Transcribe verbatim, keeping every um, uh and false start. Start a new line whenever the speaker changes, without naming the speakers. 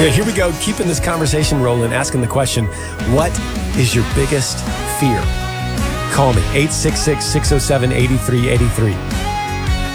Yeah, here we go, keeping this conversation rolling, asking the question, what is your biggest fear? Call me, eight six six, six oh seven, eight three eight three.